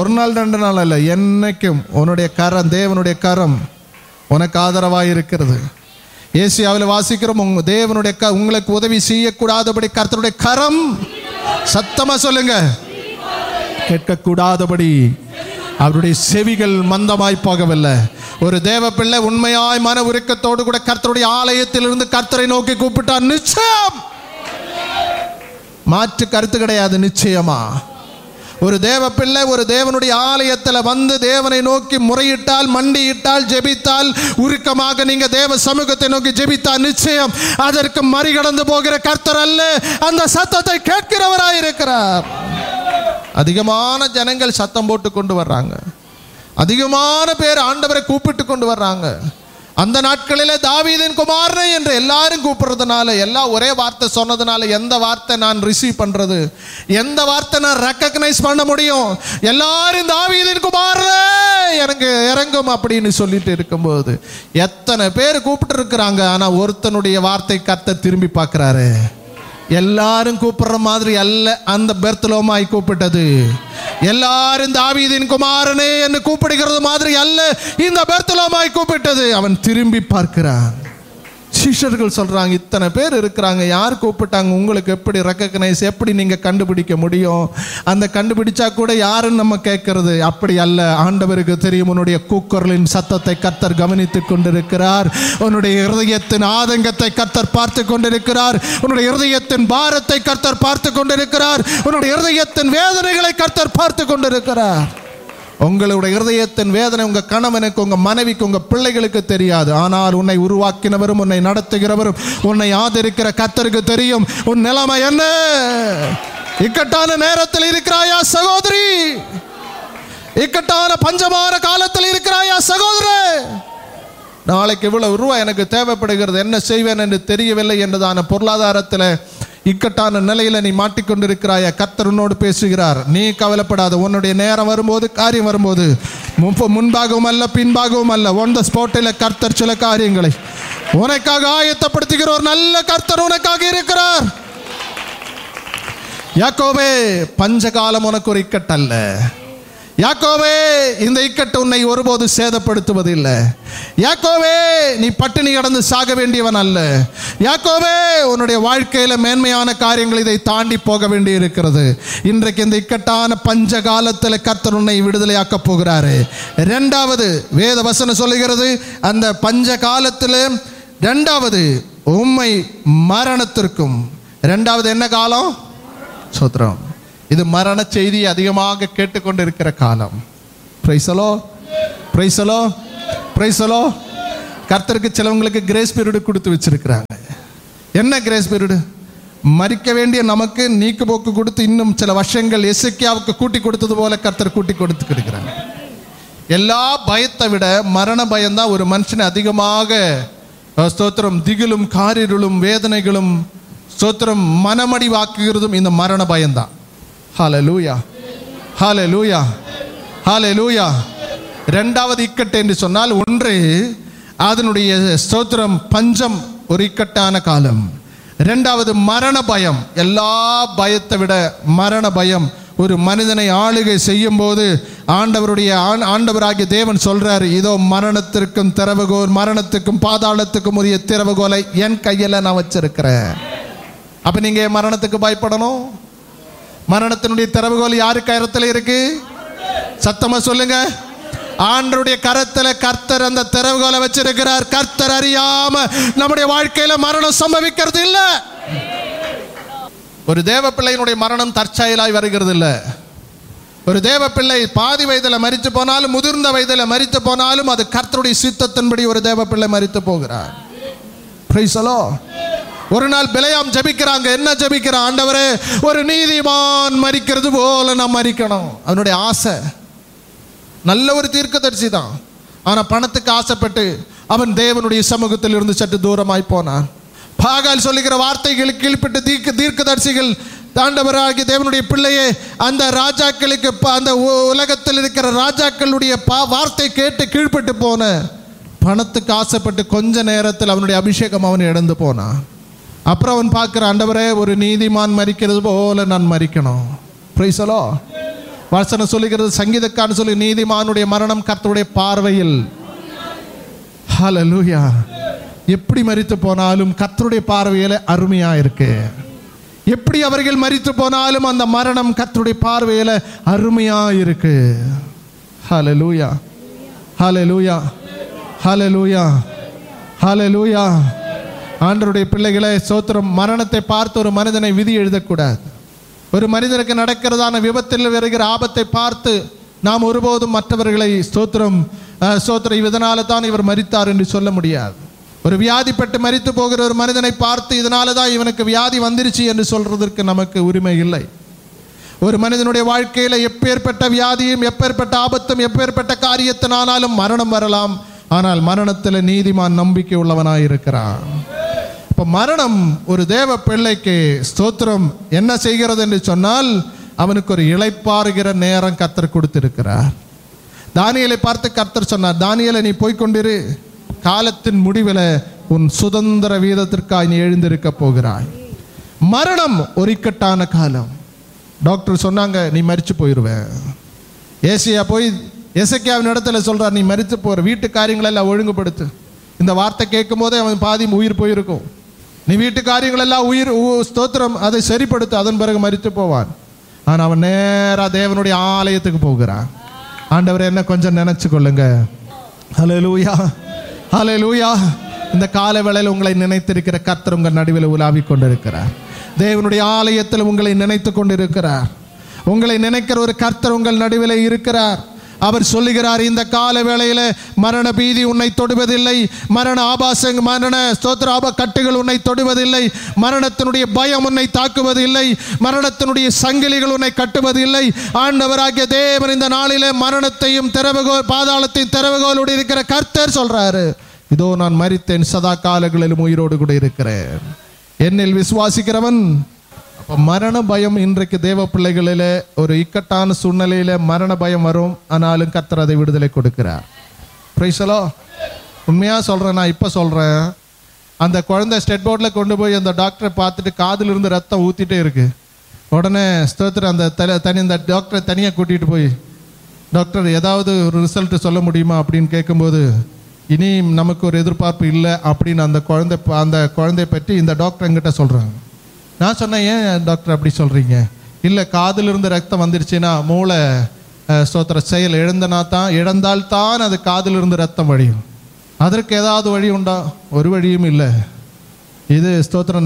ஒரு நாள் 2 நாள் அல்ல, என்னைக்கும் உன்னுடைய கரம், தேவனுடைய கரம் உனக்கு ஆதரவாக இருக்கிறது. ஏசியாவில் வாசிக்கிறோம், தேவனுடைய உங்களுக்கு உதவி செய்யக்கூடாதபடி கர்த்தருடைய கரம், சத்தமா சொல்லுங்க, கேட்கக்கூடாதபடி அவருடைய செவிகள் மந்தமாய் போகவில்லை. ஒரு தேவ பிள்ளை உண்மையாய் மன உருக்கத்தோடு கூட கர்த்தருடைய ஆலயத்தில் இருந்து கர்த்தரை நோக்கி கூப்பிட்டார், நிச்சயம், மாற்று கருத்து கிடையாது, நிச்சயமா. ஒரு தேவ பிள்ளை ஒரு தேவனுடைய ஆலயத்தில் வந்து தேவனை நோக்கி முறையிட்டால், மண்டியிட்டால், ஜெபித்தால், உருக்கமாக நீங்க தேவ சமூகத்தை நோக்கி ஜெபித்தால், நிச்சயம் அதற்கு மறிகடந்து போகிற கர்த்தர் அல்ல, அந்த சத்தத்தை கேட்கிறவராயிருக்கிறார். அதிகமான ஜனங்கள் சத்தம் போட்டு கொண்டு வர்றாங்க, அதிகமான பேர் ஆண்டவரை கூப்பிட்டு கொண்டு வர்றாங்க. அந்த நாட்களிலே தாவீதின் குமாரனே என்று எல்லாரும் கூப்பிடுறதுனால, எல்லாம் ஒரே வார்த்தை சொன்னதுனால எந்த வார்த்தை நான் ரிசீவ் பண்றது, எந்த வார்த்தை நான் ரெக்கக்னைஸ் பண்ண முடியும்? எல்லாரும் தாவீதின் குமாரனே எனக்கு இறங்கும் அப்படின்னு சொல்லிட்டு இருக்கும்போது எத்தனை பேர் கூப்பிட்டு இருக்கிறாங்க. ஆனா ஒருத்தனுடைய வார்த்தை கர்த்தர் திரும்பி பார்க்கிறாரு. எல்லாரும் கூப்பிடுற மாதிரி அல்ல அந்த பெர்த்தலோமாய் கூப்பிட்டது. எல்லாரும் தாவீதின் குமாரனே என்று கூப்பிடுகிறது மாதிரி அல்ல இந்த பெர்த்தலோமாய் கூப்பிட்டது. அவன் திரும்பி பார்க்கிறான். சிஷ்யர்கள் சொல்றாங்க, இத்தனை பேர் இருக்கிறாங்க, யார் கூப்பிட்டாங்க, உங்களுக்கு எப்படி ரெக்கக்னைஸ், எப்படி நீங்க கண்டுபிடிக்க முடியும்? அந்த கண்டுபிடிச்சா கூட யாருன்னு நம்ம கேட்கறது? அப்படி அல்ல, ஆண்டவருக்கு தெரியும். உன்னுடைய கூக்குரலின் சத்தத்தை கர்த்தர் கவனித்துக் கொண்டிருக்கிறார். உன்னுடைய இருதயத்தின் ஆதங்கத்தை கர்த்தர் பார்த்து கொண்டிருக்கிறார். உன்னுடைய இருதயத்தின் பாரத்தை கர்த்தர் பார்த்து கொண்டிருக்கிறார். உன்னுடைய இருதயத்தின் வேதனைகளை கர்த்தர் பார்த்து கொண்டிருக்கிறார். உங்களுடைய இருதயத்தின் வேதனை உங்க கணவனுக்கு, உங்க மனைவிக்கு, உங்க பிள்ளைகளுக்கு தெரியாது. ஆனால் உன்னை உருவாக்கினவரும், உன்னை நடத்துகிறவரும், உன்னை ஆதரிக்கிற கர்த்தருக்கு தெரியும் உன் நிலைமை என்ன. இக்கட்டான நேரத்தில் இருக்கிறாயா சகோதரி? இக்கட்டான பஞ்சமான காலத்தில் இருக்கிறாயா சகோதரே? நாளைக்கு இவ்வளவு ரூபாய் எனக்கு தேவைப்படுகிறது, என்ன செய்வேன் என்று தெரியவில்லை என்றதான பொருளாதாரத்தில் இக்கட்டான நிலையில நீ மாட்டிக்கொண்டிருக்கிறாயா? கர்த்தர் உன்னோடு பேசுகிறார். நீ கவலைப்படாத. உன்னுடைய நேரம் வரும்போது, காரியம் வரும்போது, முன்பாகவும் அல்ல பின்பாகவும் அல்ல, ஒன் த ஸ்பாட்டில் கர்த்தர் சில காரியங்களை உனக்காக ஆயத்தப்படுத்துகிற ஒரு நல்ல கர்த்தர் உனக்காக இருக்கிறார். யாக்கோபே, பஞ்சகாலம் உனக்கு ஒரு இக்கட்டல்ல. யாக்கோபே, இந்த இக்கட்டு உன்னை ஒருபோது சேதப்படுத்துவதில்லை. யாக்கோபே, நீ பட்டினி கடந்து சாக வேண்டியவன் அல்ல. யாக்கோபே, உன்னுடைய வாழ்க்கையில மேன்மையான காரியங்கள் இதை தாண்டி போக வேண்டி இருக்கிறது. இன்றைக்கு இந்த இக்கட்டான பஞ்ச காலத்தில் கர்த்தர் உன்னை விடுதலையாக்க போகிறாரு. இரண்டாவது வேத வசனம் சொல்லுகிறது, அந்த பஞ்ச காலத்தில் இரண்டாவது உம்மை மரணத்திற்கும். இரண்டாவது என்ன காலம்? சோத்ரம். இது மரண செய்தி அதிகமாக கேட்டுக்கொண்டு இருக்கிற காலம். Praise the Lord, praise the Lord, praise the Lord. கர்த்தருக்கு சிலவங்களுக்கு கிரேஸ் பீரியட் கொடுத்து வச்சிருக்கிறாங்க. என்ன கிரேஸ் பீரியட்? மரிக்க வேண்டிய நமக்கு நீக்கு போக்கு கொடுத்து இன்னும் சில வருஷங்கள் எசேக்கியாவுக்கு கூட்டி கொடுத்தது போல கர்த்தர் கூட்டி கொடுத்து இருக்கிறாங்க. எல்லா பயத்தை விட மரண பயம்தான் ஒரு மனுஷனை அதிகமாக ஸ்தோத்திரம் திகிலும் காரிருளும் வேதனைகளும் ஸ்தோத்திரம் மனமடிவாக்குகிறதும் இந்த மரண பயம்தான். ஹல்லேலூயா, ஹல்லேலூயா, ஹல்லேலூயா. இரண்டாவது இக்கட்டு என்று சொன்னால், ஒன்று அதனுடைய ஸ்தோத்திரம் பஞ்சம், ஒரு இக்கட்டான காலம். இரண்டாவது மரண பயம். எல்லா பயத்தை விட மரண பயம் ஒரு மனிதனை ஆளுகை செய்யும் போது ஆண்டவராகிய தேவன் சொல்றாரு, இதோ மரணத்திற்கும் திறவுகோல், மரணத்துக்கும் பாதாளத்துக்கும் உரிய திறவுகோலை என் கையில நான் வச்சிருக்கிறேன். அப்ப நீங்க மரணத்துக்கு பயப்படணும்? மரணத்தினுடைய திறவுகோல் யாரு கரத்தில் இருக்கு? சத்தமா சொல்லுங்க. ஆண்டவருடைய கரத்துல கர்த்தர் அந்த திறவுகோலை வச்சிருக்கிறார். கர்த்தர் அறியாம நம்முடைய வாழ்க்கையில மரணம் சம்பவிக்கிறது இல்ல. ஒரு தேவ பிள்ளையினுடைய மரணம் தற்செயலாய் வருகிறது இல்ல. ஒரு தேவ பிள்ளை பாதி வயதில் மரித்து போனாலும், முதிர்ந்த வயதில் மரித்து போனாலும், அது கர்த்தருடைய சித்தத்தின்படி ஒரு தேவ பிள்ளை மரித்து போகிறார். Praise the Lord. ஒரு நாள் பிலேயாம் ஜெபிக்கிறாங்க. என்ன ஜெபிக்கிறான்? ஆண்டவரே, ஒரு நீதிமான் மரிக்கிறது போல நான் மரிக்கணும். அவனுடைய ஆசை. நல்ல ஒரு தீர்க்கதரிசி தான். ஆனா பணத்துக்கு ஆசைப்பட்டு அவன் தேவனுடைய சமூகத்தில் இருந்து சற்று தூரமாய் போனான். பாகால் சொல்லுகிற வார்த்தைகளுக்கு கீழ்ப்பட்டு தீர்க்கதரிசிகள், ஆண்டவராகிய தேவனுடைய பிள்ளையே, அந்த ராஜாக்களுக்கு, அந்த உலகத்தில் இருக்கிற ராஜாக்களுடைய வார்த்தை கேட்டு கீழ்ப்பட்டு போன, பணத்துக்கு ஆசைப்பட்டு கொஞ்ச நேரத்தில் அவனுடைய அபிஷேகம் அவன் இழந்து போனான். அப்புறம் அவன் பார்க்கிற, ஆண்டவரே, ஒரு நீதிமான் மரிக்கிறது போல நான் மரிக்கணும். Praise the Lord. வசனம் சொல்லுகிறது, சங்கீதக்காரன் சொல்லி, நீதிமானுடைய மரணம் கர்த்தருடைய பார்வையில். ஹல்லேலூயா. எப்படி மரித்து போனாலும் கர்த்தருடைய பார்வையில அருமையா இருக்கு. எப்படி அவர்கள் மரித்து போனாலும் அந்த மரணம் கர்த்தருடைய பார்வையில அருமையா இருக்கு. ஹல்லேலூயா, ஹல்லேலூயா, ஹல்லேலூயா, ஹல்லேலூயா. ஆண்டவருடைய பிள்ளைகளை ஸ்தோத்திரம். மரணத்தை பார்த்து ஒரு மனிதனை விதி எழுதக்கூடாது. ஒரு மனிதனுக்கு நடக்கிறதான விபத்தில் வருகிற ஆபத்தை பார்த்து நாம் ஒருபோதும் மற்றவர்களை ஸ்தோத்திரம் இதனால தான் இவர் மரித்தார் என்று சொல்ல முடியாது. ஒரு வியாதிப்பட்டு மரித்து போகிற ஒரு மனிதனை பார்த்து இதனால தான் இவனுக்கு வியாதி வந்துருச்சு என்று சொல்றதற்கு நமக்கு உரிமை இல்லை. ஒரு மனிதனுடைய வாழ்க்கையில எப்பேற்பட்ட வியாதியும் எப்பேற்பட்ட ஆபத்தும் எப்பேற்பட்ட காரியத்தினாலும் மரணம் வரலாம். ஆனால் மரணத்தில் நீதிமான் நம்பிக்கை உள்ளவனாய் இருக்கிறான். இப்போ மரணம் ஒரு தேவ பிள்ளைக்கு ஸ்தோத்திரம் என்ன செய்கிறது என்று சொன்னால், அவனுக்கு ஒரு இளைப்பாறுகிற நேரம் கர்த்தர் கொடுத்திருக்கிறார். தானியேலை பார்த்து கர்த்தர் சொன்னார், தானியேலை நீ போய்கொண்டிரு, காலத்தின் முடிவில் உன் சுதந்திர வீதத்திற்காக நீ எழுந்திருக்க போகிறாய். மரணம் ஒரு இக்கட்டான காலம். டாக்டர் சொன்னாங்க, நீ மரிச்சு போயிடுவேன். ஏசியா போய் எசேக்கியாவின் இடத்துல சொல்றார், நீ மரித்து போற, வீட்டு காரியங்களை எல்லாம் ஒழுங்குபடுத்து. இந்த வார்த்தை கேட்கும் போதே அவன் பாதி உயிர் போயிருக்கும். நீ வீட்டு காரியங்கள் எல்லாம் ஸ்தோத்திரம் அதை சரிப்படுத்து, அதன் பிறகு மரித்து போவான். ஆனால் அவன் நேராக தேவனுடைய ஆலயத்துக்கு போகிறான். ஆண்டவரை என்ன கொஞ்சம் நினைச்சு கொள்ளுங்க. ஹல்லேலூயா, ஹல்லேலூயா. இந்த கால வேளையில் உங்களை நினைத்திருக்கிற கர்த்தர் உங்கள் நடுவில் உலாவிக் கொண்டிருக்கிறார். தேவனுடைய ஆலயத்தில் உங்களை நினைத்து கொண்டிருக்கிறார். உங்களை நினைக்கிற ஒரு கர்த்தர் உங்கள் நடுவில் இருக்கிறார். அவர் சொல்லுகிறார், இந்த கால வேளையில மரண பீதி உன்னை தொடுவதில்லை, மரண ஸ்தோத்திர கட்டுகள் உன்னை தொடுவதில்லை, மரணத்தினுடைய பயம் உன்னை தாக்குவதில்லை, மரணத்தினுடைய சங்கிலிகள் உன்னை கட்டுவதில்லை. ஆண்டவராகிய தேவன் இந்த நாளிலே மரணத்தையும் பாதாளத்தையும் திறவுகோலோடு இருக்கிற கர்த்தர் சொல்றாரு, இதோ நான் மரித்தேன், சதா காலங்களிலும் உயிரோடு கூட இருக்கிறேன், என்னில் விசுவாசிக்கிறவன். அப்போ மரண பயம் இன்றைக்கு தேவ பிள்ளைகளில் ஒரு இக்கட்டான சூழ்நிலையில் மரண பயம் வரும். ஆனாலும் கர்த்தர் அதை விடுதலை கொடுக்கிறார். Praise the Lord. உண்மையாக சொல்கிறேன், நான் இப்போ சொல்கிறேன், அந்த குழந்தை ஸ்டெட் போர்டில் கொண்டு போய் அந்த டாக்டரை பார்த்துட்டு காதிலிருந்து ரத்தம் ஊற்றிட்டே இருக்கு. உடனே ஸ்தோத்திரம் அந்த டாக்டரை தனியாக கூட்டிகிட்டு போய், டாக்டர் ஏதாவது ஒரு ரிசல்ட் சொல்ல முடியுமா அப்படின்னு கேட்கும்போது, இனி நமக்கு ஒரு எதிர்பார்ப்பு இல்லை அப்படின்னு அந்த குழந்தைய பற்றி இந்த டாக்டர் என்கிட்ட சொல்கிறாங்க. நான் சொன்னேன், ஏன் டாக்டர் அப்படி சொல்கிறீங்க? இல்லை, காதிலிருந்து ரத்தம் வந்துருச்சுன்னா மூளை ஸ்தோத்திர செயல் இழந்தால்தான் அது காதிலிருந்து ரத்தம் வழியும். அதற்கு ஏதாவது வழி உண்டா? ஒரு வழியும் இல்லை. இது ஸ்தோத்திரம்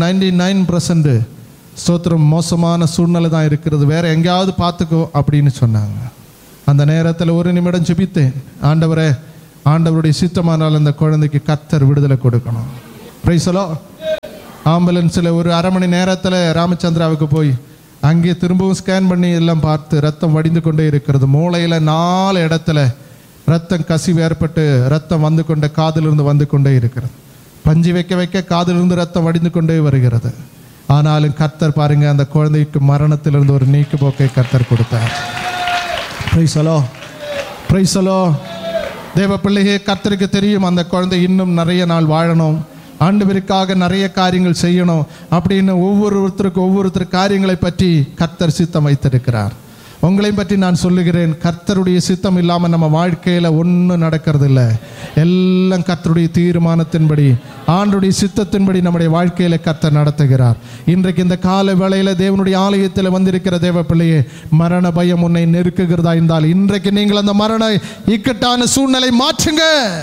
99% ஸ்தோத்திரம் மோசமான சூழ்நிலை தான் இருக்கிறது, வேற எங்கேயாவது பார்த்துக்கோ அப்படின்னு சொன்னாங்க. அந்த நேரத்தில் ஒரு நிமிடம் ஜெபித்தேன், ஆண்டவரே, ஆண்டவருடைய சித்தமானால் அந்த குழந்தைக்கு கர்த்தர் விடுதலை கொடுக்கணும். Praise the Lord. ஆம்புலன்ஸில் ஒரு அரை மணி நேரத்தில் ராமச்சந்திராவுக்கு போய் அங்கே திரும்பவும் ஸ்கேன் பண்ணி எல்லாம் பார்த்து ரத்தம் வடிந்து கொண்டே இருக்கிறது. மூளையில் 4 இடத்துல ரத்தம் கசிவு ஏற்பட்டு ரத்தம் வந்து கொண்டே காதிலிருந்து வந்து கொண்டே இருக்கிறது. பஞ்சு வைக்க காதிலிருந்து ரத்தம் வடிந்து கொண்டே வருகிறது. ஆனாலும் கர்த்தர் பாருங்க, அந்த குழந்தைக்கு மரணத்திலிருந்து ஒரு நீக்கு போக்கை கர்த்தர் கொடுத்தார். Praise the Lord, praise the Lord. தேவ பிள்ளையே, கர்த்தருக்கு தெரியும் அந்த குழந்தை இன்னும் நிறைய நாள் வாழணும், ஆண்டவருக்காக நிறைய காரியங்கள் செய்யணும் அப்படின்னு ஒவ்வொருத்தர் காரியங்களை பற்றி கர்த்தர் சித்தம் வைத்திருக்கிறார். உங்களையும் பற்றி நான் சொல்லுகிறேன், கர்த்தருடைய சித்தம் இல்லாமல் நம்ம வாழ்க்கையில் ஒன்றும் நடக்கிறது இல்லை. எல்லாம் கர்த்தருடைய தீர்மானத்தின்படி, ஆண்டவருடைய சித்தத்தின்படி நம்முடைய வாழ்க்கையில் கர்த்தர் நடத்துகிறார். இன்றைக்கு இந்த கால வேளையில் தேவனுடைய ஆலயத்தில் வந்திருக்கிற தேவ பிள்ளையே, மரண பயம் உன்னை நெருக்குகிறதா இருந்தால் இன்றைக்கு நீங்கள் அந்த மரண இக்கட்டான சூழ்நிலை மாற்றுங்க.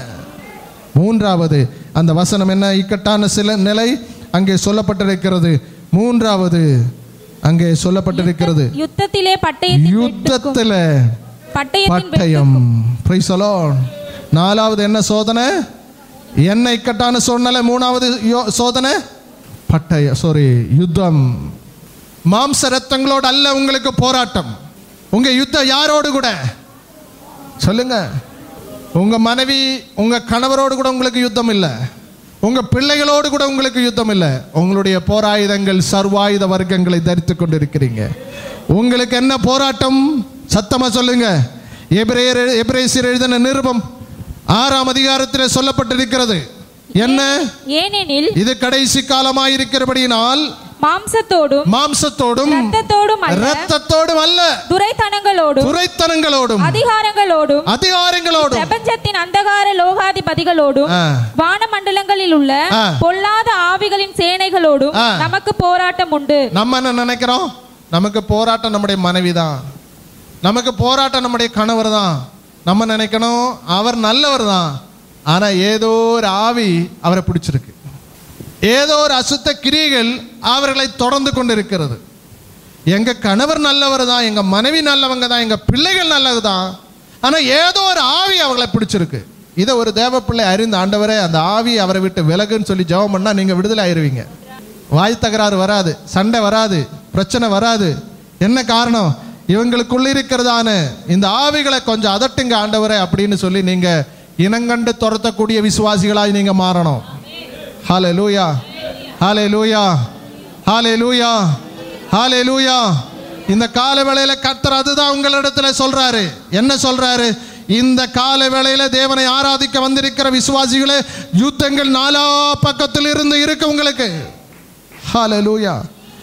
மூன்றாவது அந்த வசனம் என்ன? இக்கட்டான சில நிலை அங்கே சொல்லப்பட்டிருக்கிறது. மூன்றாவது அங்கே சொல்லப்பட்டிருக்கிறது, யுத்தத்திலே பட்டயம். Praise the Lord. நாலாவது என்ன சோதனை? என்ன இக்கட்டான சூழ்நிலை? மூணாவது சோதனை யுத்தம். மாம்ச ரத்தங்களோடு அல்ல உங்களுக்கு போராட்டம். உங்க யுத்தம் யாரோடு கூட சொல்லுங்க? உங்க மனைவி, உங்க கணவரோடு கூட உங்களுக்கு யுத்தம் இல்லை, உங்க பிள்ளைகளோடு கூட உங்களுக்கு யுத்தம் இல்லை. உங்களுடைய போராயுதங்கள் சர்வாயுத வர்க்கங்களை தரித்து கொண்டிருக்கிறீங்க. உங்களுக்கு என்ன போராட்டம்? சத்தமா சொல்லுங்க. எபிரேயர் எழுதின நிருபம் 6ஆம் அதிகாரத்தில் சொல்லப்பட்டிருக்கிறது. என்ன? ஏனெனில் இது கடைசி காலமாயிருக்கிறபடியினால் மாம்சத்தோடும் இரத்தத்தோடும் அல்ல, துரைத்தனங்களோடும் அதிகாரங்களோடும் பிரபஞ்சத்தின் அந்தகார லோகாதிபதிகளோடும் வானமண்டலங்களில் உள்ள பொல்லாத ஆவிகளின் சேனைகளோடும் நமக்கு போராட்டம் உண்டு. நம்ம என்ன நினைக்கிறோம்? நமக்கு போராட்டம் நம்முடைய மனைவிதான், நமக்கு போராட்டம் நம்முடைய கணவர் தான். நம்ம நினைக்கணும் அவர் நல்லவர் தான், ஆனா ஏதோ ஒரு ஆவி அவரை பிடிச்சிருக்கு, ஏதோ ஒரு அசுத்த கிரியைகள் அவர்களை தொடர்ந்து கொண்டு இருக்கிறது. எங்க கணவர் நல்லவர் தான், எங்க மனைவி நல்லவங்க தான், எங்க பிள்ளைகள் நல்லது தான், ஆனா ஏதோ ஒரு ஆவி அவர்களை பிடிச்சிருக்கு. இதை ஒரு தேவ பிள்ளை அறிந்த ஆண்டவரே அந்த ஆவி அவரை விட்டு விலகுன்னு சொல்லி ஜெபம் பண்ணா நீங்க விடுதலை ஆயிருவீங்க. வாய் தகராறு வராது, சண்டை வராது, பிரச்சனை வராது. என்ன காரணம்? இவங்களுக்குள்ள இருக்கிறதான இந்த ஆவிகளை கொஞ்சம் அதட்டுங்க ஆண்டவரே அப்படின்னு சொல்லி நீங்க இனங்கண்டு துரத்தக்கூடிய விசுவாசிகளாய் நீங்க மாறணும். ஹல்லேலூயா, ஹல்லேலூயா, ஹல்லேலூயா, ஹல்லேலூயா. இந்த கால வேளையில கர்த்தர் அதுதான் உங்களிடத்துல சொல்றாரு. என்ன சொல்றாரு? இந்த கால வேளையில தேவனை ஆராதிக்க வந்திருக்கிற விசுவாசிகளே, யுத்தங்கள் நாலா பக்கத்தில் இருந்து இருக்கு உங்களுக்கு. ஹல்லேலூயா.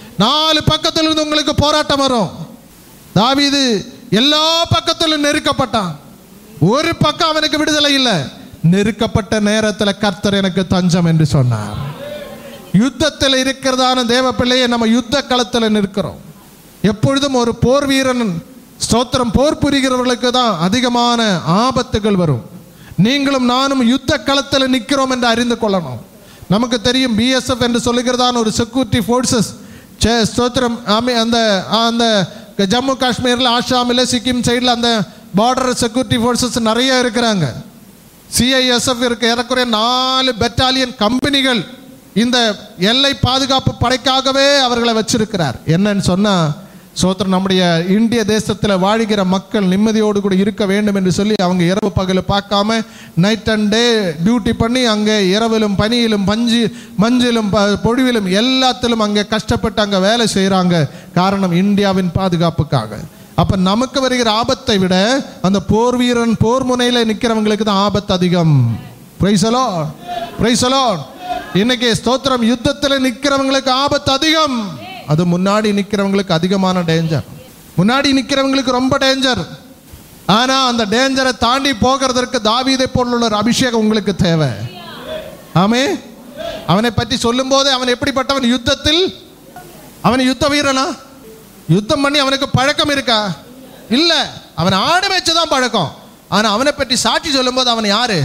4 பக்கத்தில் இருந்து உங்களுக்கு போராட்டம் வரும். தாவீது எல்லா பக்கத்திலும் நெருக்கப்பட்டான், ஒரு பக்கம் அவனுக்கு விடுதலை இல்லை. நெருக்கப்பட்ட நேரத்தில் கர்த்தர் எனக்கு தஞ்சம் என்று சொன்னார். யுத்தத்தில் இருக்கிறதான தேவ பிள்ளையை நம்ம யுத்த களத்தில் நிற்கிறோம். எப்பொழுதும் ஒரு போர் வீரன் ஸ்தோத்திரம் போர் புரிகிறவர்களுக்கு தான் அதிகமான ஆபத்துகள் வரும். நீங்களும் நானும் யுத்த களத்தில் நிற்கிறோம் என்று அறிந்து கொள்ளணும். நமக்கு தெரியும் பிஎஸ்எஃப் என்று சொல்லுகிறதான ஒரு செக்யூரிட்டி ஃபோர்ஸஸ் ஸ்தோத்திரம் அந்த அந்த ஜம்மு காஷ்மீரில், ஆசாமில், சிக்கிம் சைடில் அந்த பார்டர் செக்யூரிட்டி ஃபோர்ஸஸ் நிறைய இருக்கிறாங்க. சிஐஎஸ்எஃப் இருக்கு. ஏறக்குறைய 4 பெட்டாலியன் கம்பெனிகள் இந்த எல்லை பாதுகாப்பு படைக்காகவே அவர்களை வச்சிருக்கிறார். என்னன்னு சொன்னா சோத்திரம் நம்முடைய இந்திய தேசத்தில் வாழ்கிற மக்கள் நிம்மதியோடு கூட இருக்க வேண்டும் என்று சொல்லி அவங்க இரவு பகல் பார்க்காம நைட் அண்ட் டே டியூட்டி பண்ணி அங்கே இரவிலும் பனியிலும் மஞ்சிலும் பொழிவிலும் எல்லாத்திலும் அங்கே கஷ்டப்பட்டு அங்கே வேலை செய்கிறாங்க. காரணம் இந்தியாவின் பாதுகாப்புக்காக. அப்போ நமக்கு வருகிற ஆபத்தை விட அந்த போர் வீரன் போர் முனையில் நிற்கிறவங்களுக்கு தான் ஆபத்து அதிகம். Praise the Lord, praise the Lord. இன்னைக்கு ஸ்தோத்திரம் யுத்தத்தில் நிற்கிறவங்களுக்கு ஆபத்து அதிகம். அது முன்னாடி நிற்கிறவங்களுக்கு அதிகமான டேஞ்சர். முன்னாடி நிற்கிறவங்களுக்கு ரொம்ப டேஞ்சர். ஆனா அந்த டேஞ்சரை தாண்டி போகிறதற்கு தாவீதை போലുള്ള ஒரு அபிஷேகம் உங்களுக்கு தேவை. ஆமே. அவனை பற்றி சொல்லும் போது அவன் எப்படிப்பட்டவன்? யுத்தத்தில் அவன் யுத்த வீரனா? யுத்தம் பண்ணி அவனுக்கு பழக்கம் இருக்கா? இல்ல, அவன் ஆடு வச்சுதான் பழக்கம். ஆனா அவனை பற்றி சாட்சி சொல்லும் போது அவன் யாரு?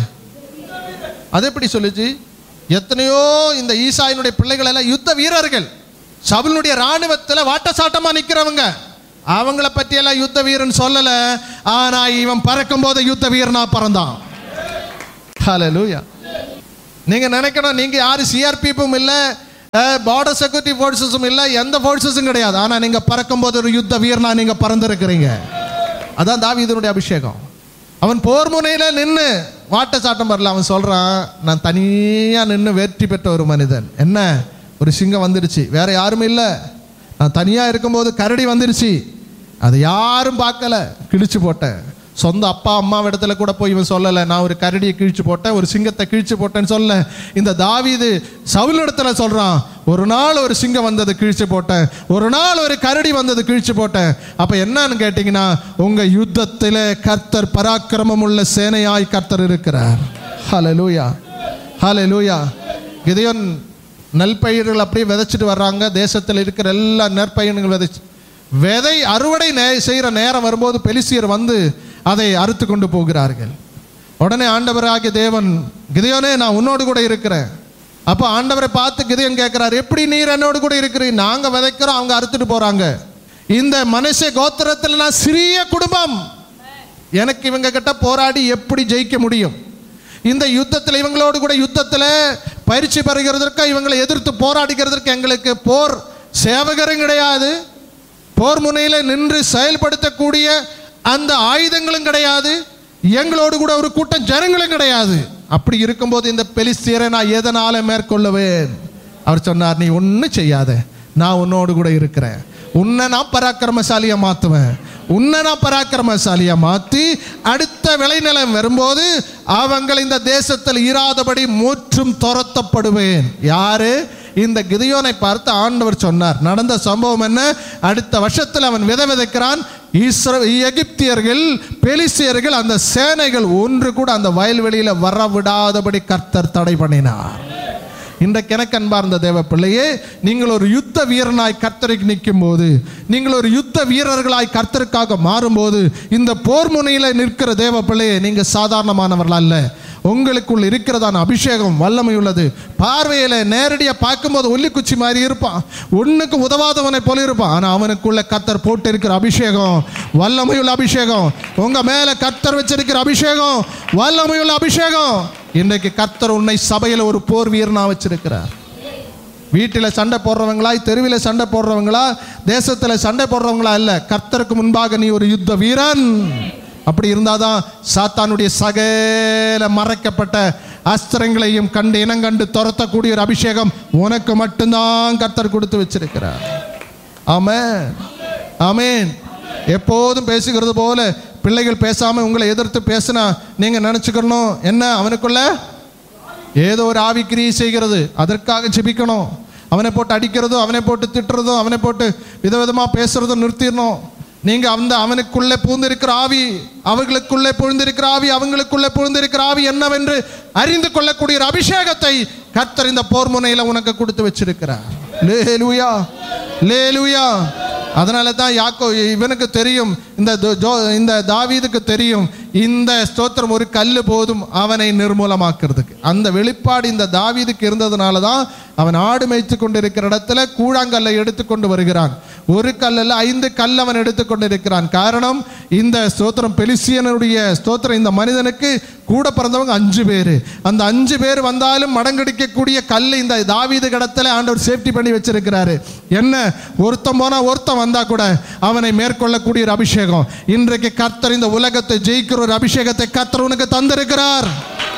அது எப்படி சொல்லுச்சு? எத்தனையோ இந்த ஈசாயினுடைய பிள்ளைகள் எல்லாம் யுத்த வீரர்கள், சவுலுடைய ராணுவத்தில் வாட்டசாட்டமா நிக்கிறவங்க. அவங்கள பற்றி எல்லாம் யுத்த வீரன் சொல்லல. ஆனா இவன் பறக்கும் போது யுத்த வீரனா பறந்தான். ஹல்லேலூயா. நீங்க நினைக்கணும் நீங்க யாரு சிஆர்பிஎஃப்பும் இல்ல, பார்டர் செக்யூரிட்டி ஃபோர்ஸஸும் இல்ல, எந்த ஃபோர்ஸஸும் கிடையாது. ஆனா நீங்க பறக்கும் போது ஒரு யுத்த வீரனா நீங்க பறந்துருக்கிறீங்க. அதான் தாவீதுனுடைய அபிஷேகம். அவன் போர் முனையில நின்று வாட்ட சாட்டம் வரல. அவன் சொல்றான், நான் தனியா நின்று வெற்றி பெற்ற ஒரு மனிதன். என்ன? ஒரு சிங்கம் வந்துடுச்சு, வேற யாரும் இல்லை. நான் தனியா இருக்கும்போது கரடி வந்துடுச்சு, அதை யாரும் பார்க்கல, கிழிச்சு போட்டேன். சொந்த அப்பா அம்மா இடத்துல கூட போய் இவன் சொல்லலை, நான் ஒரு கரடியை கிழிச்சு போட்டேன், ஒரு சிங்கத்தை கிழிச்சு போட்டேன்னு சொல்ல. இந்த தாவீது சவுல் இடத்துல சொல்றான், ஒரு நாள் ஒரு சிங்கம் வந்தது கிழிச்சு போட்டேன், ஒரு நாள் ஒரு கரடி வந்தது கிழிச்சு போட்டேன். அப்ப என்னன்னு கேட்டீங்கன்னா, உங்க யுத்தத்தில் கர்த்தர் பராக்கிரமம் உள்ள சேனையாய் கர்த்தர் இருக்கிறார். ஹல்லேலூயா, ஹல்லேலூயா. கிதியோன் நெல்பயிர்கள் அப்படியே விதைச்சிட்டு வர்றாங்க. தேசத்தில் இருக்கிற எல்லா நெற்பயிர்கள் விதை அறுவடை செய்கிற நேரம் வரும்போது பெலிஸ்தியர் வந்து அதை அறுத்து கொண்டு போகிறார்கள். உடனே ஆண்டவராகிய தேவன், கிதியோனே நான் உன்னோடு கூட இருக்கிறேன். அப்போ ஆண்டவரை பார்த்து கிதியோன் கேட்கிறார், எப்படி நீர் என்னோடு கூட இருக்கிறீங்க? நாங்க விதைக்கிறோம், அவங்க அறுத்துட்டு போறாங்க. இந்த மனுஷ கோத்திரத்தில் நான் சிறிய குடும்பம், எனக்கு இவங்க கிட்ட போராடி எப்படி ஜெயிக்க முடியும்? இந்த யுத்தத்தில் இவங்களோடு கூட யுத்தத்தில் பயிற்சி பெறுகிறதற்கு, இவங்களை எதிர்த்து போராடுகிறதற்கு எங்களுக்கு போர் சேவகரும் கிடையாது, போர் முனையில் நின்று செயல்படுத்தக்கூடிய அந்த ஆயுதங்களும் கிடையாது, எங்களோடு கூட ஒரு கூட்டம் ஜனங்களும் கிடையாது. அப்படி இருக்கும்போது இந்த பெலிஸ்தியரை நான் எதனால மேற்கொள்ளுவேன்? அவர் சொன்னார், நீ ஒன்றும் செய்யாத, நான் உன்னோடு கூட இருக்கிறேன். உன்னை நான் பராக்கிரமசாலியா மாற்றுவேன். உன்னை நான் பராக்கிரமசாலியா மாற்றி அடுத்த விளைநிலம் வரும்போது அவங்கள் இந்த தேசத்தில் இராதபடி முற்றும் துரத்தப்படுவேன். யாரு? இந்த கிதியோனை பார்த்து ஆண்டவர் சொன்னார். நடந்த சம்பவம் என்ன? அடுத்த வருஷத்தில் அவன் விதைக்கிறான். எகிப்தியர்கள், பெலிஸ்தியர்கள், அந்த சேனைகள் ஒன்று கூட அந்த வயல்வெளியில் வரவிடாதபடி கர்த்தர் தடை பண்ணினார். இன்றைக்கு எனக்கு அன்பார்ந்த தேவ பிள்ளையே, நீங்கள் ஒரு யுத்த வீரனாய் கர்த்தருக்கு நிற்கும் போது, நீங்கள் ஒரு யுத்த வீரர்களாய் கர்த்தருக்காக மாறும்போது, இந்த போர் முனையில் நிற்கிற தேவ பிள்ளையே, நீங்கள் சாதாரணமானவர்கள் அல்ல. உங்களுக்குள் இருக்கிறதான அபிஷேகம் வல்லமை உள்ளது. பார்வையில் நேரடியாக பார்க்கும்போது ஒல்லிக்குச்சி மாதிரி இருப்பான், ஒன்றுக்கு உதவாதவனை போல இருப்பான். ஆனால் அவனுக்குள்ள கர்த்தர் போட்டு இருக்கிற அபிஷேகம் வல்லமையுள்ள அபிஷேகம். உங்கள் மேலே கர்த்தர் வச்சிருக்கிற அபிஷேகம் வல்லமையுள்ள அபிஷேகம். இன்றைக்கு கர்த்தர் உன்னை சபையில் ஒரு போர் வீரனா வச்சிருக்கிறார். வீட்டில் சண்டை போடுறவங்களா, தெருவில் சண்டை போடுறவங்களா, தேசத்தில் சண்டை போடுறவங்களா இல்ல, கர்த்தருக்கு முன்பாக நீ ஒரு யுத்த வீரன். அப்படி இருந்தாதான் சாத்தானுடைய சகல மறைக்கப்பட்ட அஸ்திரங்களையும் கண்டு இனங்கண்டு துரத்தக்கூடிய ஒரு அபிஷேகம் உனக்கு மட்டும்தான் கர்த்தர் கொடுத்து வச்சிருக்கிறார். ஆமென், ஆமென். எப்போதும் பேசுகிறது போல பிள்ளைகள் பேசாம உங்களை எதிர்த்து பேசினா நீங்க நினைச்சுக்கணும், என்ன அவனுக்குள்ள ஏதோ ஒரு ஆவி கிரியை செய்கிறது, அதற்காக ஜெபிக்கணும். அவனை போட்டு அடிக்கிறதும், அவனை போட்டு திட்டுறதும், அவனை போட்டு விதவிதமா பேசுறதும் நிறுத்திடணும். நீங்க அவனுக்குள்ளே பூந்திருக்கிற ஆவி, அவர்களுக்குள்ளே பொழுந்திருக்கிற ஆவி, அவங்களுக்குள்ளே பொழுந்திருக்கிற ஆவி என்னவென்று அறிந்து கொள்ளக்கூடிய ஒரு அபிஷேகத்தை கர்த்தர் இந்த போர் முனையில உனக்கு கொடுத்து வச்சிருக்கிறார். லேலூயா, லேலூயா. அதனால தான் இவனுக்கு தெரியும், இந்த தாவீதுக்கு தெரியும், இந்த ஸ்தோத்திரம் ஒரு கல்லு போதும் அவனை நிர்மூலமாக்குறதுக்கு. அந்த வெளிப்பாடு இந்த தாவீதுக்கு இருந்ததுனால தான் அவன் ஆடு மேய்த்து கொண்டிருக்கிற இடத்துல கூழாங்கல்லை எடுத்துக்கொண்டு வருகிறான். ஒரு கல்லில் 5 கல் அவன் எடுத்துக்கொண்டு இருக்கிறான். காரணம், இந்த ஸ்தோத்திரம் பெலிஸ்தியனுடைய ஸ்தோத்திரம், இந்த மனிதனுக்கு கூட பிறந்தவங்க 5 பேர். அந்த 5 பேர் வந்தாலும் மடங்கடிக்கக்கூடிய கல் இந்த தாவீது இடத்துல ஆண்டவர் சேஃப்டி பண்ணி வச்சிருக்கிறாரு. என்ன, ஒருத்தன் போனா ஒருத்தன் வந்தா கூட அவனை மேற்கொள்ளக்கூடிய ஒரு அபிஷேகம். இன்றைக்கு கர்த்தர் இந்த உலகத்தை ஜெயிக்கிற ஒரு அபிஷேகத்தை கர்த்தர் உனக்கு தந்திருக்கிறார்.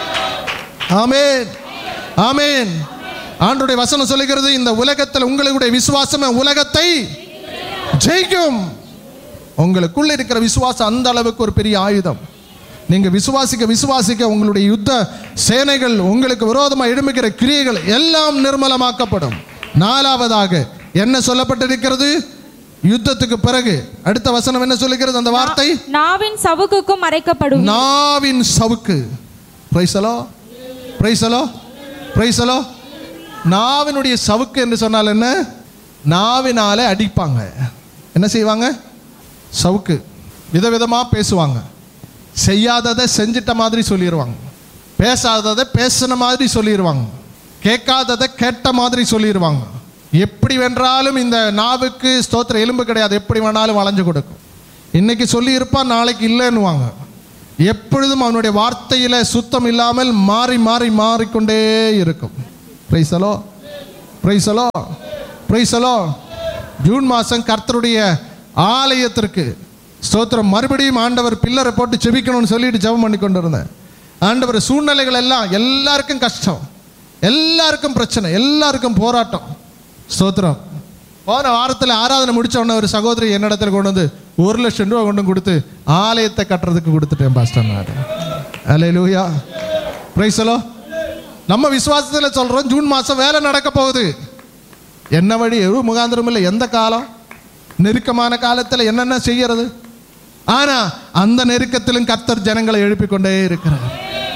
ஆமென், ஆமென். ஆண்டவருடைய வசனம் சொல்லுகிறது, இந்த உலகத்தில் உங்களுடைய விசுவாசம் உலகத்தை ஜெயிக்கும். உங்களுக்குள்ள இருக்கிற விசுவாசம் அந்த அளவுக்கு ஒரு பெரிய ஆயுதம். நீங்க விசுவாசிக்க விசுவாசிக்க உங்களுடைய யுத்த சேனைகள், உங்களுக்கு விரோதமாக எழும்புகிற கிரியைகள் எல்லாம் நிர்மலமாக்கப்படும். 4வதாக என்ன சொல்லப்பட்டிருக்கிறது? யுத்தத்துக்கு பிறகு அடுத்த வசனம் என்ன சொல்லுகிறது? அந்த வார்த்தை நாவின் சவுக்குக்கும் மறைக்கப்படும். நாவின் சவுக்கு. Praise the Lord, praise the Lord, praise the Lord. நாவினுடைய சவுக்கு என்று சொன்னால் என்ன? நாவினாலே அடிப்பாங்க. என்ன செய்வாங்க? சவுக்கு. விதவிதமா பேசுவாங்க. செய்யாததை செஞ்சிட்ட மாதிரி சொல்லிடுவாங்க, பேசாததை பேசின மாதிரி சொல்லிடுவாங்க, கேட்காததை கேட்ட மாதிரி சொல்லிடுவாங்க. எப்படி வென்றாலும் இந்த நாவுக்கு ஸ்தோத்திர எலும்பு கிடையாது, எப்படி வேணாலும் வளைஞ்சு கொடுக்கும். இன்னைக்கு சொல்லி இருப்பான், நாளைக்கு இல்லைன்னுவாங்க. எப்பொழுதும் அவனுடைய வார்த்தையில சுத்தம் இல்லாமல் மாறி மாறி மாறிக்கொண்டே இருக்கும். Praise the Lord, praise the Lord, praise the Lord. June மாதம் கர்த்தருடைய ஆலயத்திற்கு ஸ்தோத்திரம் மறுபடியும் ஆண்டவர் பில்லரை போட்டு செபிக்கணும்னு சொல்லிட்டு ஜெபம் பண்ணி கொண்டு இருந்தேன். ஆண்டவர் சூழ்நிலைகள் எல்லாம், எல்லாருக்கும் கஷ்டம், எல்லாருக்கும் பிரச்சனை, எல்லாருக்கும் போராட்டம். ஸ்தோத்திரம். போன வாரத்தில் ஆராதனை முடிச்ச உடனே ஒரு சகோதரி என்னிடத்தில் கொண்டு வந்து 1 லட்சம் ரூபா கொண்டு கொடுத்து ஆலயத்தை கட்டுறதுக்கு கொடுத்துட்டேன் pastor. Hallelujah, praise the Lord. நம்ம விசுவாசத்தில் சொல்றோம், ஜூன் மாதம் வேலை நடக்க போகுது. என்ன வழி, எவ்வளோ முகாந்திரம் இல்லை, எந்த காலம், நெருக்கமான காலத்தில் என்னென்ன செய்யறது. ஆனா அந்த நெருக்கத்திலும் கர்த்தர் ஜனங்களை எழுப்பிக் கொண்டே இருக்கிறார்.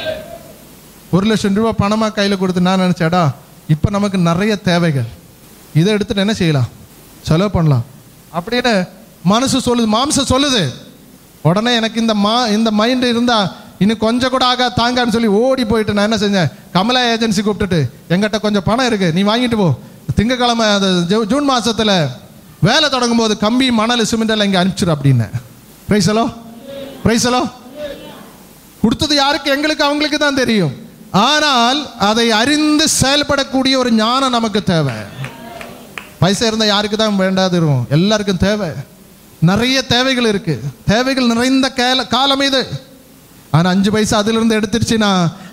1 லட்சம் ரூபா பணமா கையில் கொடுத்து நான் நினைச்சேடா, இப்போ நமக்கு நிறைய தேவைகள், இதை எடுத்துட்டு என்ன செய்யலாம், செலவு பண்ணலாம் அப்படின்னு மனசு சொல்லுது, மாம்சம் சொல்லுது. உடனே எனக்கு இந்த மைண்ட் இருந்தா இன்னும் கொஞ்சம் கூட ஆகா தாங்கான்னு சொல்லி ஓடி போயிட்டு நான் என்ன செஞ்சேன், கமலா ஏஜென்சி கூப்பிட்டுட்டு எங்கிட்ட கொஞ்சம் பணம் இருக்கு, நீ வாங்கிட்டு போ, திங்கக்கிழமை அது ஜூன் மாசத்துல வேலை தொடங்கும் போது கம்பி மணல் சிமெண்ட் எல்லாம் இங்கே அனுப்பிச்சிடும் அப்படின்னு. Praise the Lord, praise the Lord. கொடுத்தது யாருக்கு? எங்களுக்கு, அவங்களுக்கு தான் தெரியும். ஆனால் அதை அறிந்து செயல்படக்கூடிய ஒரு ஞானம் நமக்கு தேவை. பைசா இருந்தால் யாருக்கு தான் வேண்டாது இருக்கும், எல்லாருக்கும் தேவை. நிறைய தேவைகள் இருக்கு, தேவைகள் நிறைந்த காலம் இது. ஆனால் 5 பைசா அதிலிருந்து எடுத்துருச்சுன்னா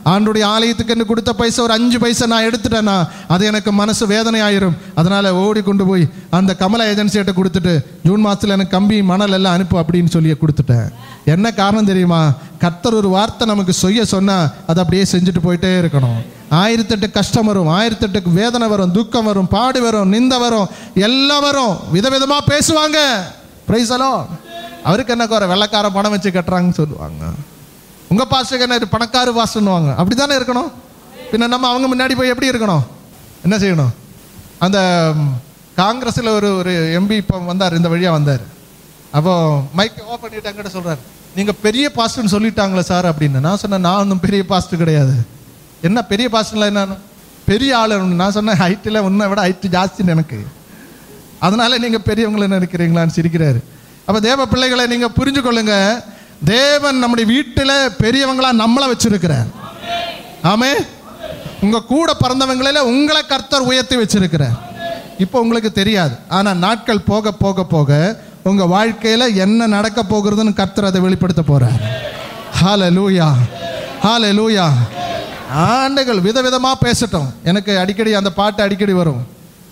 ஆண்டுடைய ஆலயத்துக்கு என்று கொடுத்த பைசா ஒரு 5 பைசா நான் எடுத்துட்டேன்னா அது எனக்கு மனசு வேதனை ஆயிரும். அதனால் ஓடி கொண்டு போய் அந்த கமலா ஏஜென்சிகிட்ட கொடுத்துட்டு ஜூன் மாதத்தில் எனக்கு கம்பி மணல் எல்லாம் அனுப்பு அப்படின்னு சொல்லி கொடுத்துட்டேன். என்ன காரணம் தெரியுமா? கர்த்தர் ஒரு வார்த்தை நமக்கு செய்ய சொன்னால் அதை அப்படியே செஞ்சுட்டு போயிட்டே இருக்கணும். 1008 கஷ்டம் வரும், 1008 வேதனை வரும், துக்கம் வரும், பாடு வரும், நிந்த வரும், எல்லாம் வரும். விதவிதமாக பேசுவாங்க. Price allow. அவருக்கு என்ன குறை? வெள்ளைக்கார பணம் வச்சு கட்டுறாங்கன்னு சொல்லுவாங்க. உங்கள் பாஸ்டருக்கு என்ன பணக்காரு பாஸ்டர்னுவாங்க. அப்படி தானே இருக்கணும். பின்ன நம்ம அவங்க முன்னாடி போய் எப்படி இருக்கணும்? என்ன செய்யணும்? அந்த காங்கிரஸில் ஒரு எம்பி இப்போ வந்தார், இந்த வழியாக வந்தார். அப்போது மைக்கை ஓப்பன் பண்ணிட்டு என்கிட்ட சொல்கிறார், நீங்கள் பெரிய பாஸ்டர்னு சொல்லிட்டாங்களே சார் அப்படின்னு. நான் சொன்னேன், நான் ஒன்றும் பெரிய பாஸ்டர் கிடையாது. என்ன பெரிய பாஸ்டர்லாம் என்ன பெரிய ஆள்? நான் சொன்னேன், ஹைட்டில் உன்னை விட ஹைட்டு ஜாஸ்தின்னு எனக்கு, அதனால் நீங்கள் பெரியவங்களை நினைக்கிறீங்களான்னு சிரிக்கிறாரு. அப்போ தேவ பிள்ளைகளை நீங்கள் புரிஞ்சு கொள்ளுங்க, தேவன் நம்முடைய வீட்டில் பெரியவங்களா நம்மளை வச்சிருக்கிறார். ஆமே. உங்கள் கூட பிறந்தவங்களில் உங்களை கர்த்தர் உயர்த்தி வச்சிருக்கிறார். இப்போ உங்களுக்கு தெரியாது, ஆனால் நாட்கள் போக போக போக உங்கள் வாழ்க்கையில் என்ன நடக்க போகிறதுன்னு கர்த்தர் அதை வெளிப்படுத்த போகிறார். ஹல்லேலூயா, ஹல்லேலூயா. ஆண்டுகள் விதவிதமாக பேசட்டும். எனக்கு அடிக்கடி அந்த பாட்டு அடிக்கடி வரும்.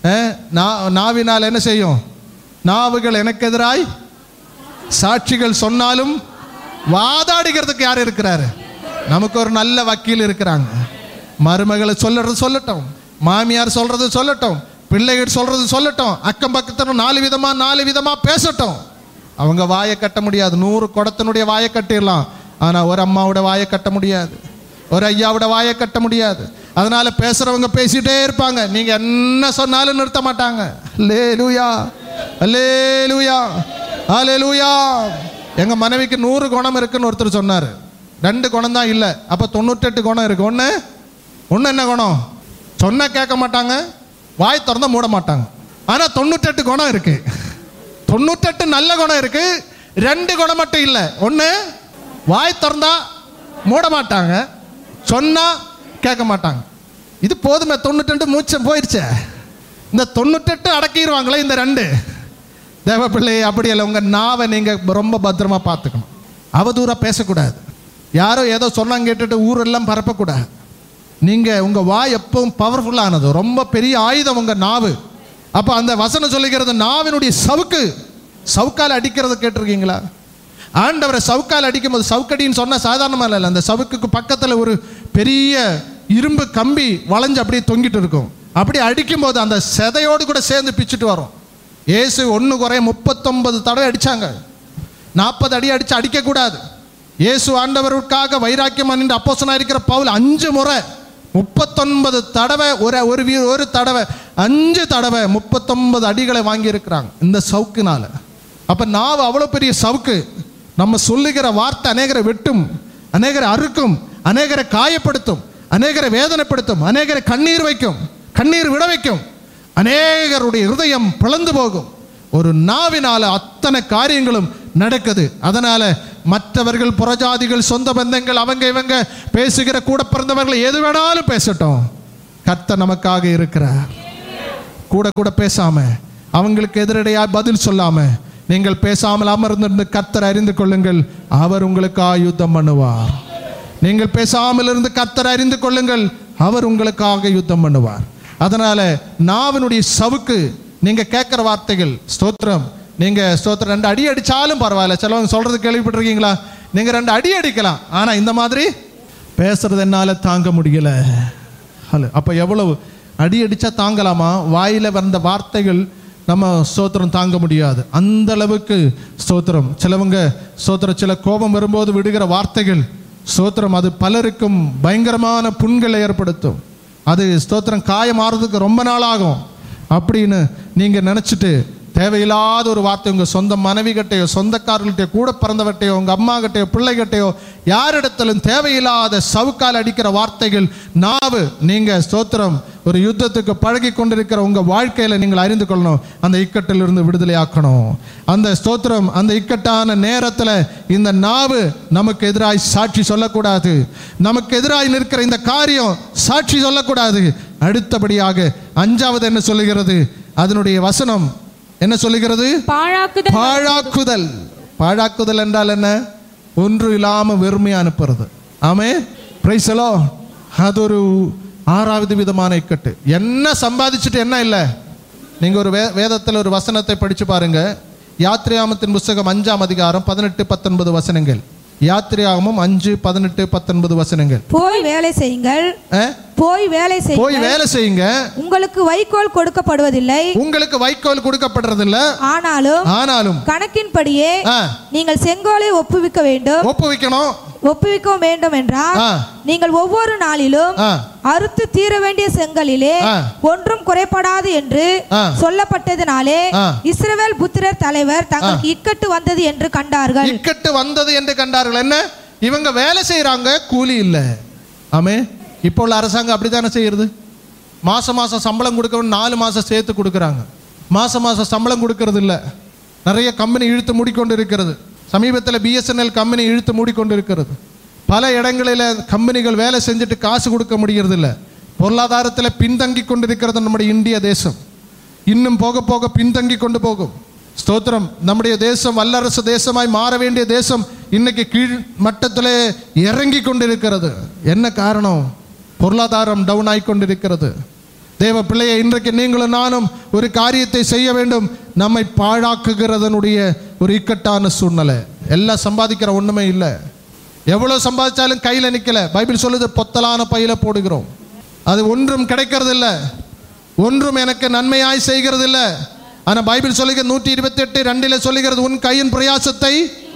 நாவினால் என்ன செய்யும்? நாவுகள் எனக்கு எதிராய் சாட்சிகள் சொன்னாலும் வாதாடுகிறதுக்கு யார் இருக்கிறாரு? நமக்கு ஒரு நல்ல வக்கீல் இருக்கிறாங்க. மருமகளை சொல்றது சொல்லட்டும், மாமியார் சொல்றது சொல்லட்டும், பிள்ளைகள் சொல்றது சொல்லட்டும், அக்கம் பக்கத்தில் 4 விதமா பேசட்டும். அவங்க வாயை கட்ட முடியாது. 100 குடத்தினுடைய வாயை கட்டிடலாம், ஆனால் ஒரு அம்மாவோட வாயை கட்ட முடியாது, ஒரு ஐயாவோட வாயை கட்ட முடியாது. அதனால பேசுறவங்க பேசிட்டே இருப்பாங்க, நீங்க என்ன சொன்னாலும் நிறுத்த மாட்டாங்க. அல்லேலூயா, அல்லேலூயா, அல்லேலூயா. எங்க மனைவிக்கு 100 குணம் இருக்குன்னு ஒருத்தர் சொன்னார். 2 குணம் தான் இல்லை, அப்போ 98 குணம் இருக்கு. ஒன்று என்ன குணம்? சொன்ன கேட்க மாட்டாங்க, வாய் திறந்தா மூட மாட்டாங்க. ஆனால் 98 குணம் இருக்கு. 98 நல்ல குணம் இருக்கு. 2 குணம் மட்டும் இல்லை. ஒன்று வாய் திறந்தா மூட மாட்டாங்க, சொன்னா கேட்க மாட்டாங்க. இது போதுமே, 98 மூச்சம் போயிடுச்சே. இந்த 98 அடக்கிடுவாங்களே இந்த 2. தேவ பிள்ளை அப்படி இல்லை. உங்கள் நாவை நீங்கள் ரொம்ப பத்திரமா பார்த்துக்கணும். அவதூறாக பேசக்கூடாது. யாரோ ஏதோ சொன்னாங்க கேட்டுட்டு ஊரெல்லாம் பரப்பக்கூடாது. நீங்கள் உங்கள் வாய் எப்பவும் பவர்ஃபுல்லானது, ரொம்ப பெரிய ஆயுதம் உங்கள் நாவு. அப்போ அந்த வசனம் சொல்லுகிறது, நாவினுடைய சவுக்கால் அடிக்கிறது கேட்டிருக்கீங்களா? ஆண்டவரை சவுக்கால் அடிக்கும் போது, சவுக்கடின்னு சொன்னால் சாதாரணமாக இல்லை, அந்த சவுக்குக்கு பக்கத்தில் ஒரு பெரிய இரும்பு கம்பி வளைஞ்சு அப்படியே தொங்கிட்டு இருக்கும். அப்படி அடிக்கும்போது அந்த செதையோடு கூட சேர்ந்து பிச்சுட்டு வரும். இயேசு 1 குறைய 39 தடவை அடித்தாங்க. 40 அடி அடிக்கக்கூடாது. இயேசு ஆண்டவருக்காக வைராக்கியம் நின்று அப்போஸ்தலனாக இருக்கிற பவுல் 5 முறை 39 தடவை ஒரு தடவை 5 தடவை 39 அடிகளை வாங்கி இருக்கிறாங்க இந்த சவுக்குனால. அப்போ நாவு அவ்வளோ பெரிய சவுக்கு. நம்ம சொல்லுகிற வார்த்தை அநேகரை வெட்டும், அநேகரை அறுக்கும், அநேகரை காயப்படுத்தும், அநேகரை வேதனைப்படுத்தும், அநேகரை கண்ணீர் விட வைக்கும், அநேகருடைய இருதயம் பிளந்து போகும். ஒரு நாவினால அத்தனை காரியங்களும் நடக்குது. அதனால மற்றவர்கள், புறஜாதிகள், சொந்த பந்தங்கள், அவங்க இவங்க பேசுகிற கூட பிறந்தவர்கள் எது வேணாலும் பேசட்டும், கர்த்தர் நமக்காக இருக்கிறார். கூட பேசாம, அவங்களுக்கு எதிரடையாக பதில் சொல்லாம, நீங்கள் பேசாமல் அமர்ந்திருந்து கர்த்தர் அறிந்து கொள்ளுங்கள், அவர் உங்களுக்காக யுத்தம் பண்ணுவார். நீங்கள் பேசாமல் இருந்து கர்த்தர் அறிந்து கொள்ளுங்கள், அவர் உங்களுக்காக யுத்தம் பண்ணுவார். அதனால நாவினுடைய சவுக்கு, நீங்க கேட்கிற வார்த்தைகள் ஸ்தோத்திரம், நீங்க ஸ்தோத்திரம் 2 அடி அடிச்சாலும் பரவாயில்ல. சிலவங்க சொல்றது கேள்விப்பட்டிருக்கீங்களா? நீங்க 2 அடி அடிக்கலாம், ஆனா இந்த மாதிரி பேசுறது என்னால தாங்க முடியல. அப்ப எவ்வளவு அடி அடிச்சா தாங்கலாமா? வாயில வந்த வார்த்தைகள் நம்ம ஸ்தோத்திரம் தாங்க முடியாது. அந்த அளவுக்கு ஸ்தோத்திரம். சிலவங்க ஸ்தோத்திரம், சில கோபம் வரும்போது விடுகிற வார்த்தைகள் ஸ்தோத்திரம், அது பலருக்கும் பயங்கரமான புண்களை ஏற்படுத்தும். அது ஸ்தோத்திரம் காயம் ஆறுறதுக்கு ரொம்ப நாள் ஆகும் அப்படின்னு நீங்கள் நினச்சிட்டு தேவையில்லாத ஒரு வார்த்தை உங்கள் சொந்த மனைவி கிட்டையோ, சொந்தக்காரர்கள்ட்டையோ, கூட பிறந்தவர்கிட்டையோ, உங்கள் அம்மா கிட்டையோ, பிள்ளைகிட்டையோ, யாரிடத்திலும் தேவையில்லாத சவுக்கால் அடிக்கிற வார்த்தைகள் நாவு. நீங்கள் ஸ்தோத்திரம் ஒரு யுத்தத்துக்கு பழகி கொண்டிருக்கிற உங்கள் வாழ்க்கையில் நீங்கள் அறிந்து கொள்ளணும், அந்த இக்கட்டிலிருந்து விடுதலையாக்கணும். அந்த ஸ்தோத்திரம், அந்த இக்கட்டான நேரத்தில் இந்த நாவு நமக்கு எதிராய் சாட்சி சொல்லக்கூடாது. நமக்கு எதிராய் நிற்கிற இந்த காரியம் சாட்சி சொல்லக்கூடாது. அடுத்தபடியாக 5வது என்ன சொல்லுகிறது? அதனுடைய வசனம் என்ன சொல்லுகிறது? பாழாக்குதல். பாழாக்குதல் என்றால் என்ன? ஒன்று இல்லாம வெறுமையா அனுப்புறது. ஆமென், பிரைஸ் தி லார்ட். அது ஒரு 6வது விதமான இக்கட்டு. என்ன சம்பாதிச்சுட்டு என்ன இல்லை. நீங்கள் ஒரு வேதத்தில் ஒரு வசனத்தை படித்து பாருங்க. யாத்திரையாமத்தின் புஸ்தகம் 5ஆம் அதிகாரம் 18-19 வசனங்கள். யாத்திரையாகமம் 5:18-19 வசனங்கள். போய் வேலை செய்யுங்கள், போய் வேலை செய்யுங்க. உங்களுக்கு வைக்கோல் கொடுக்கப்படுவதில்லை, உங்களுக்கு வைக்கோல் கொடுக்கப்படுறதில்லை. ஆனாலும் கணக்கின்படியே நீங்கள் செங்கோலை ஒப்புவிக்க வேண்டும் என்றால் நீங்கள் ஒவ்வொரு நாளிலும் அறுத்து தீர வேண்டிய செங்கலிலே ஒன்றும் குறைபடாது என்று சொல்லப்பட்டதினாலே இஸ்ரவேல் புத்திரர் தலைவர் தங்களுக்கு இக்கட்டு வந்தது என்று கண்டார்கள். என்ன? இவங்க வேலை செய்யறாங்க, கூலி இல்லை. ஆமே. இப்போ உள்ள அரசாங்கம் அப்படித்தானே செய்யறது. மாசம் சம்பளம் கொடுக்க 4 மாசம் சேர்த்து கொடுக்குறாங்க. மாசம் சம்பளம் கொடுக்கறது இல்லை. நிறைய கம்பெனி இழுத்து மூடிக்கொண்டு இருக்கிறது. சமீபத்தில் BSNL கம்பெனி இழுத்து மூடிக்கொண்டு இருக்கிறது. பல இடங்களில் கம்பெனிகள் வேலை செஞ்சுட்டு காசு கொடுக்க முடிகிறது இல்லை. பொருளாதாரத்தில் பின்தங்கி கொண்டிருக்கிறது நம்முடைய இந்திய தேசம். இன்னும் போக போக பின்தங்கி கொண்டு போகும். ஸ்தோத்திரம். நம்முடைய தேசம் வல்லரசு தேசமாய் மாற வேண்டிய தேசம் இன்னைக்கு கீழ் மட்டத்தில் இறங்கி கொண்டிருக்கிறது. என்ன காரணம்? பொருளாதாரம் டவுன் ஆகி கொண்டிருக்கிறது. தேவ பிள்ளையை, இன்றைக்கு நீங்களும் நானும் ஒரு காரியத்தை செய்ய வேண்டும். நம்மை பாழாக்குகிறதனுடைய ஒரு இக்கட்டான சூழ்நிலை. எல்லாம் சம்பாதிக்கிற ஒன்றுமே இல்லை. எவ்வளோ சம்பாதிச்சாலும் கையில் நிற்கல. பைபிள் சொல்லுது, பொத்தலான பையில போடுகிறோம். அது ஒன்றும் கிடைக்கிறது இல்லை, ஒன்றும் எனக்கு நன்மையாய் செய்கிறது இல்லை. ஆனால் பைபிள் சொல்லுகிறது 128:2 சொல்லுகிறது, உன் கையின் பிரயாசத்தை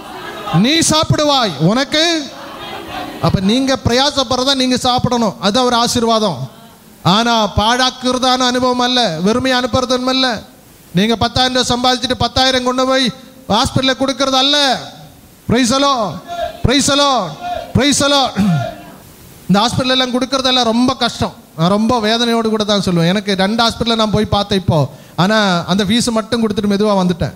நீ சாப்பிடுவாய். உனக்கு அப்போ நீங்கள் பிரயாசப்படுறதா நீங்கள் சாப்பிடணும். அது ஒரு ஆசீர்வாதம். ஆனால் பாழாக்குறதான அனுபவம் அல்ல, வெறுமையை அனுப்புறதும் அல்ல. நீங்கள் 10,000 சம்பாதிச்சுட்டு 10,000 கொண்டு போய் ஹாஸ்பிட்டலில் கொடுக்கறது அல்ல. பிரைஸலோ பிரைஸலோ பிரைஸலோ. இந்த ஹாஸ்பிட்டலெல்லாம் கொடுக்கறதெல்லாம் ரொம்ப கஷ்டம். நான் ரொம்ப வேதனையோடு கூட தான் சொல்லுவேன். எனக்கு 2 ஹாஸ்பிட்டலில் நான் போய் பார்த்தேன் இப்போ. ஆனால் அந்த ஃபீஸு மட்டும் கொடுத்துட்டு மெதுவாக வந்துட்டேன்.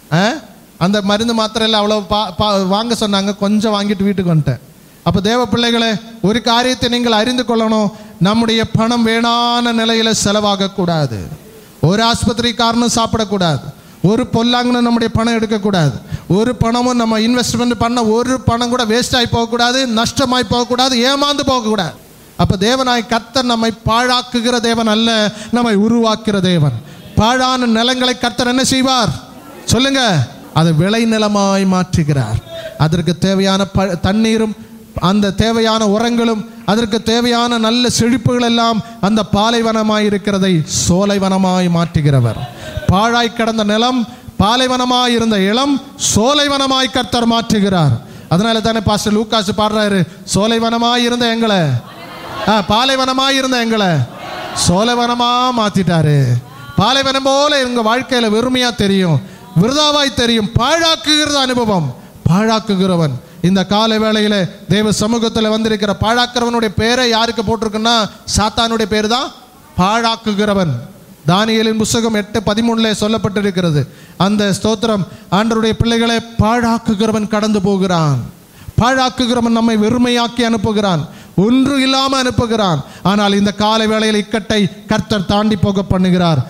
அந்த மருந்து மாத்திரையில் அவ்வளோ வாங்க சொன்னாங்க, கொஞ்சம் வாங்கிட்டு வீட்டுக்கு வந்துட்டேன். அப்போ தேவ பிள்ளைகளே, ஒரு காரியத்தை நீங்கள் அறிந்து கொள்ளணும். நம்முடைய பணம் வேணான நிலையில் செலவாகக்கூடாது. ஒரு ஆஸ்பத்திரி காரணம் சாப்பிடக்கூடாது. ஒரு பொல்லாங்கன்னு நம்முடைய பணம் எடுக்கக்கூடாது. ஒரு பணமும் நம்ம இன்வெஸ்ட்மெண்ட் பண்ண ஒரு பணம் கூட வேஸ்ட் ஆகி போகக்கூடாது, நஷ்டமாய் போகக்கூடாது, ஏமாந்து போகக்கூடாது. அப்போ தேவனாய் கர்த்தர் நம்மை பாழாக்குகிற தேவன் அல்ல, நம்மை உருவாக்குகிற தேவன். பாழான நிலங்களை கர்த்தர் என்ன செய்வார் சொல்லுங்க? அதை விளை நிலமாய் மாற்றுகிறார். அதற்கு தேவையான தண்ணீரும் அந்த தேவையான உரங்களும் அதற்கு தேவையான நல்ல செழிப்புகள் எல்லாம் அந்த பாலைவனமாய் இருக்கிறதை சோலைவனமாய் மாற்றுகிறவர். பாழாய் கிடந்த நிலம் பாலைவனமாய் இருந்த இளம் சோலைவனமாய் கர்த்தர் மாற்றுகிறார். அதனால தானே பாஸ்டர் லூக்காஸ் பாடுறாரு, சோலைவனமாய் இருந்த எங்களை பாலைவனமாய் இருந்த எங்களை சோலைவனமா மாத்திட்டாரு. பாலைவனம் போல எங்க வாழ்க்கையில வெறுமையா தெரியும், விருதாவாய் தெரியும். பாழாக்குகிற அனுபவம். பாழாக்குகிறவன் இந்த கால வேளையில தேவ சமூகத்தில் வந்திருக்கிற பாழாக்குறவனுடைய பேரை யாருக்கு போட்டிருக்குன்னா, சாத்தானுடைய பேர் தான் பாழாக்குகிறவன். தானியேலின் புத்தகம் 8:13 சொல்லப்பட்டிருக்கிறது. அந்த ஸ்தோத்திரம், ஆண்டவருடைய பிள்ளைகளை பாழாக்குகிறவன் கடந்து போகிறான். பாழாக்குகிறவன் நம்மை வெறுமையாக்கி அனுப்புகிறான், ஒன்று இல்லாமல் அனுப்புகிறான். ஆனால் இந்த கால வேளையில் இக்கட்டை கர்த்தர் தாண்டி போக பண்ணுகிறார்.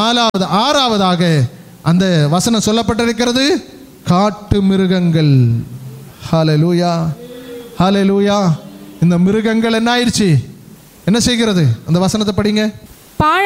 6ஆவதாக அந்த வசனம் சொல்லப்பட்டிருக்கிறது, காட்டு மிருகங்கள். ஹல்லேலூயா ஹல்லேலூயா. இந்த மிருகங்கள் என்ன ஆயிடுச்சு? என்ன செய்கிறது? அந்த வசனத்தை படிங்க.